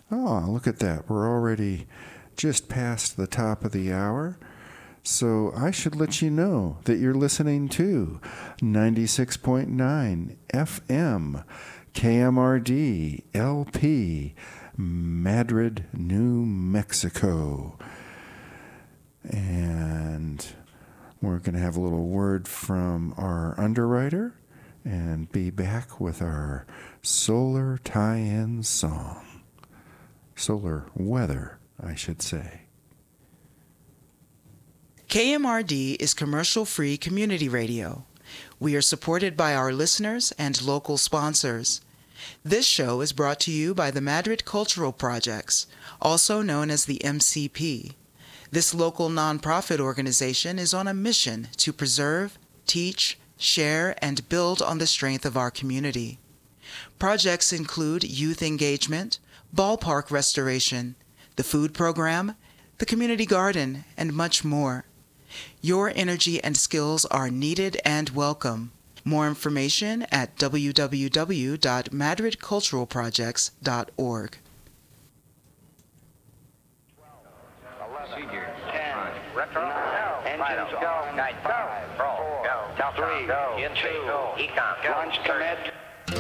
Oh, look at that. We're already just past the top of the hour. So I should let you know that you're listening to 96.9 FM, KMRD, LP, Madrid, New Mexico. And we're going to have a little word from our underwriter and be back with our solar tie-in song. Solar weather, I should say. KMRD is commercial-free community radio. We are supported by our listeners and local sponsors. This show is brought to you by the Madrid Cultural Projects, also known as the MCP. This local nonprofit organization is on a mission to preserve, teach, share, and build on the strength of our community. Projects include youth engagement, ballpark restoration, the food program, the community garden, and much more. Your energy and skills are needed and welcome. More information at www.madridculturalprojects.org. 10, retro, engines go, 9, 5, roll, go, 3, 2, launch commit.